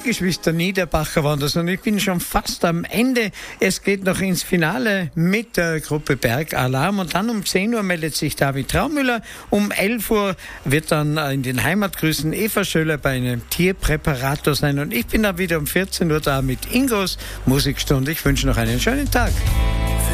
Geschwister Niederbacher waren das und ich bin schon fast am Ende. Es geht noch ins Finale mit der Gruppe Bergalarm und dann um 10 Uhr meldet sich David Traumüller. Um 11 Uhr wird dann in den Heimatgrüßen Eva Schöller bei einem Tierpräparator sein und ich bin dann wieder um 14 Uhr da mit Ingos Musikstunde. Ich wünsche noch einen schönen Tag.